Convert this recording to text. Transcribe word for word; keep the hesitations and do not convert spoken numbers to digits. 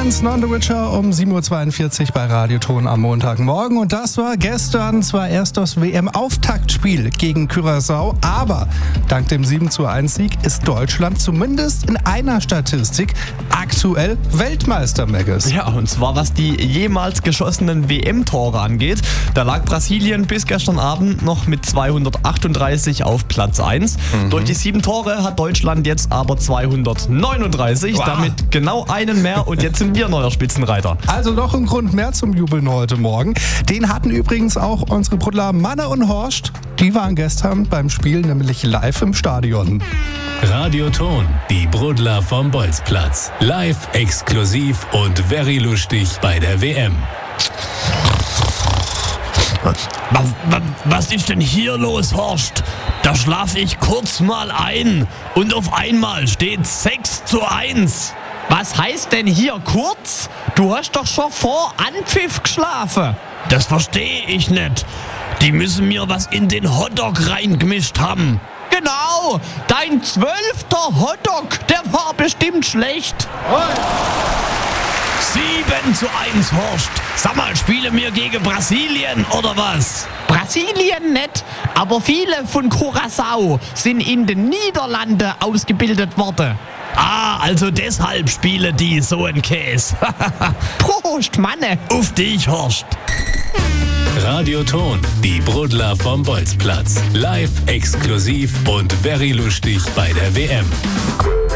Stones, Non the Witcher um sieben Uhr zweiundvierzig bei Radioton am Montagmorgen. Und das war gestern zwar erst das W M-Auftaktspiel gegen Curaçao, aber dank dem sieben zu eins Sieg ist Deutschland zumindest in einer Statistik aktuell Weltmeister, Megges. Ja, und zwar was die jemals geschossenen W M-Tore angeht. Da lag Brasilien bis gestern Abend noch mit zweihundertachtunddreißig auf Platz eins. Mhm. Durch die sieben Tore hat Deutschland jetzt aber zweihundertneununddreißig, wow. Damit genau einen mehr und jetzt sind wir neuer Spitzenreiter. Also noch ein Grund mehr zum Jubeln heute Morgen. Den hatten übrigens auch unsere Brudler Manne und Horst. Die waren gestern beim Spiel nämlich live im Stadion. Radioton, die Brudler vom Bolzplatz. Live, exklusiv und very lustig bei der W M. Was, was, was ist denn hier los, Horst? Da schlaf ich kurz mal ein und auf einmal steht sechs zu eins. Was heißt denn hier kurz? Du hast doch schon vor Anpfiff geschlafen. Das verstehe ich nicht. Die müssen mir was in den Hotdog reingemischt haben. Genau, dein zwölfter Hotdog, der war bestimmt schlecht. sieben zu eins, Horst. Sag mal, spielen wir gegen Brasilien oder was? Brasilien nicht, aber viele von Curaçao sind in den Niederlanden ausgebildet worden. Ah, also deshalb spielen die so ein Käse. Prost, Manne. Auf dich, Horst. Radioton, die Brudler vom Bolzplatz. Live, exklusiv und very lustig bei der W M.